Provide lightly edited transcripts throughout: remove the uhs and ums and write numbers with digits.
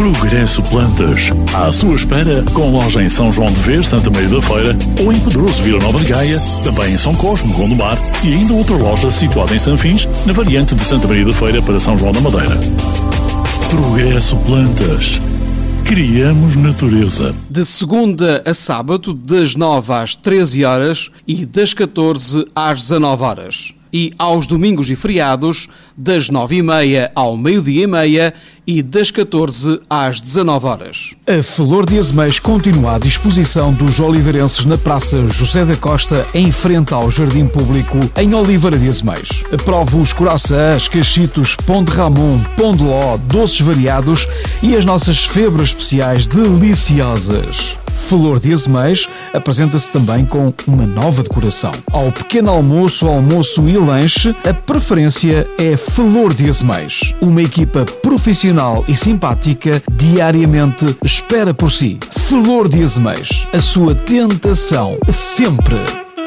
Progresso Plantas. À sua espera, com loja em São João de Vez, Santa Maria da Feira, ou em Pedroso, Vila Nova de Gaia, também em São Cosme, Gondomar, e ainda outra loja situada em Sanfins, na variante de Santa Maria da Feira para São João da Madeira. Progresso Plantas. Criamos natureza. De segunda a sábado, das 9 às 13 horas e das 14 às 19 horas. E aos domingos e feriados, das 9h30 ao meio-dia e meia e das 14 às 19 horas. A Flor de Azeméis continua à disposição dos oliveirenses na Praça José da Costa, em frente ao Jardim Público, em Oliveira de Azeméis. Prove os coraçãs, cachitos, pão de Ramon, pão de ló, doces variados e as nossas febras especiais deliciosas. Flor de Azeméis apresenta-se também com uma nova decoração. Ao pequeno almoço, almoço e lanche, a preferência é Flor de Azeméis. Uma equipa profissional e simpática diariamente espera por si. Flor de Azeméis, a sua tentação sempre.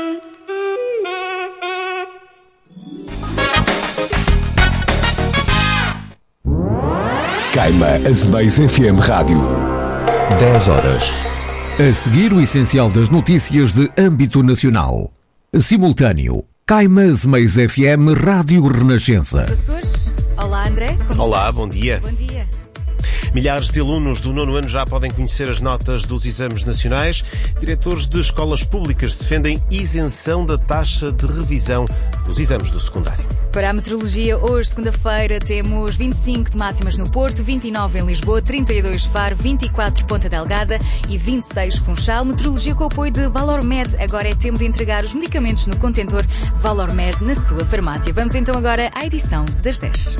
Caima Azeméis FM Rádio. 10 horas. A seguir, o essencial das notícias de âmbito nacional. Simultâneo. Caima Azeméis FM Rádio Renascença. Açores. Olá, André. Como Olá, estás? bom dia. Bom dia. Milhares de alunos do 9º ano já podem conhecer as notas dos exames nacionais. Diretores de escolas públicas defendem isenção da taxa de revisão dos exames do secundário. Para a meteorologia, hoje, segunda-feira, temos 25 de máximas no Porto, 29 em Lisboa, 32 Faro, 24 Ponta Delgada e 26 Funchal. Meteorologia com o apoio de Valormed. Agora é tempo de entregar os medicamentos no contentor Valormed na sua farmácia. Vamos então agora à edição das 10.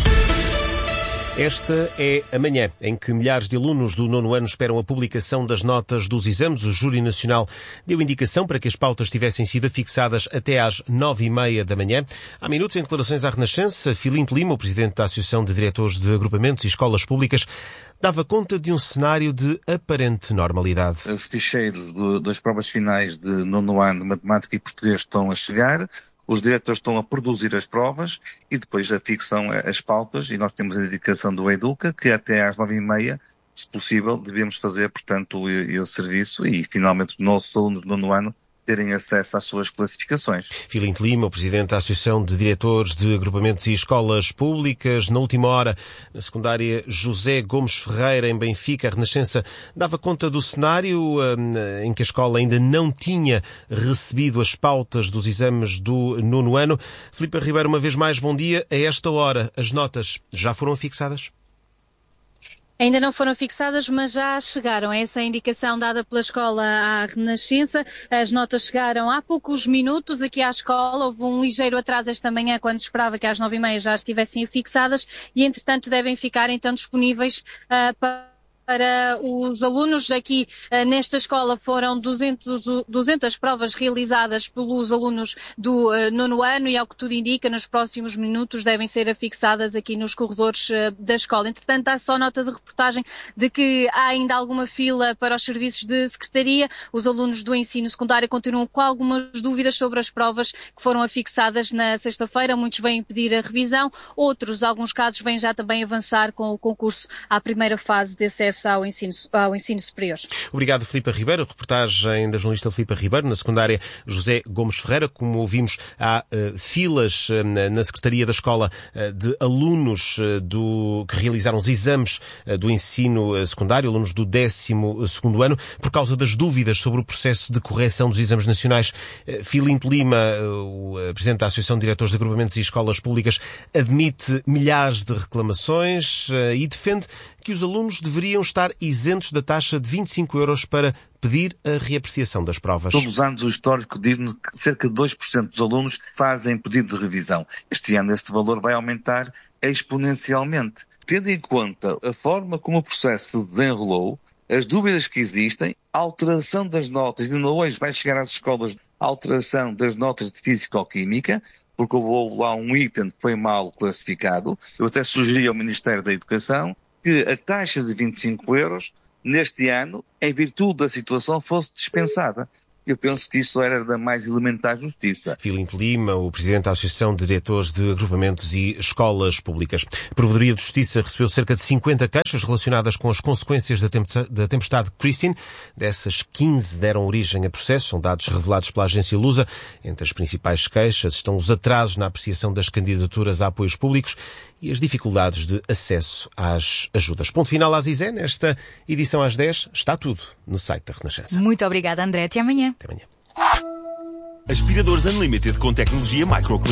Esta é a manhã em que milhares de alunos do 9º ano esperam a publicação das notas dos exames. O Júri Nacional deu indicação para que as pautas tivessem sido afixadas até às 9h30 da manhã. Há minutos, em declarações à Renascença, Filinto Lima, o presidente da Associação de Diretores de Agrupamentos e Escolas Públicas, dava conta de um cenário de aparente normalidade. Os ficheiros das provas finais de 9º ano de Matemática e Português estão a chegar. Os diretores estão a produzir as provas e depois afixam as pautas, e nós temos a indicação do Educa que até às 9h30, se possível, devemos fazer, portanto, esse serviço e finalmente os nossos alunos do 9º ano terem acesso às suas classificações. Filinto Lima, o presidente da Associação de Diretores de Agrupamentos e Escolas Públicas. Na última hora, na secundária José Gomes Ferreira, em Benfica, a Renascença dava conta do cenário em que a escola ainda não tinha recebido as pautas dos exames do 9º ano. Filipe Ribeiro, uma vez mais, bom dia. A esta hora, as notas já foram fixadas? Ainda não foram fixadas, mas já chegaram. Essa é a indicação dada pela escola à Renascença. As notas chegaram há poucos minutos aqui à escola. Houve um ligeiro atraso esta manhã, quando esperava que às 9h30 já estivessem fixadas e, entretanto, devem ficar então disponíveis para os alunos. Aqui nesta escola foram 200 provas realizadas pelos alunos do 9º ano e, ao que tudo indica, nos próximos minutos devem ser afixadas aqui nos corredores da escola. Entretanto, há só nota de reportagem de que há ainda alguma fila para os serviços de secretaria. Os alunos do ensino secundário continuam com algumas dúvidas sobre as provas que foram afixadas na sexta-feira. Muitos vêm pedir a revisão, outros, alguns casos, vêm já também avançar com o concurso à primeira fase de acesso ao ensino superior. Obrigado, Filipe Ribeiro. Reportagem da jornalista Filipe Ribeiro. Na secundária José Gomes Ferreira, como ouvimos, há filas na Secretaria da Escola de alunos que realizaram os exames do ensino secundário, alunos do 12º ano, por causa das dúvidas sobre o processo de correção dos exames nacionais. Filinto Lima, o presidente da Associação de Diretores de Agrupamentos e Escolas Públicas, admite milhares de reclamações e defende que os alunos deveriam estar isentos da taxa de 25 euros para pedir a reapreciação das provas. Todos os anos o histórico diz-nos que cerca de 2% dos alunos fazem pedido de revisão. Este ano este valor vai aumentar exponencialmente. Tendo em conta a forma como o processo se desenrolou, as dúvidas que existem, a alteração das notas, e ainda hoje vai chegar às escolas a alteração das notas de Físico-Química, porque houve lá um item que foi mal classificado. Eu até sugeri ao Ministério da Educação que a taxa de 25 euros, neste ano, em virtude da situação, fosse dispensada. eu penso que isso era da mais elementar justiça. Filinto Lima, o presidente da Associação de Diretores de Agrupamentos e Escolas Públicas. A Provedoria de Justiça recebeu cerca de 50 queixas relacionadas com as consequências da tempestade Christine. Dessas, 15 deram origem a processos, são dados revelados pela agência Lusa. Entre as principais queixas estão os atrasos na apreciação das candidaturas a apoios públicos e as dificuldades de acesso às ajudas. Ponto final às ISE. Nesta edição às 10 está tudo no site da Renascença. Muito obrigada, André. Até amanhã. Até amanhã. Aspiradores Unlimited com tecnologia Microclean.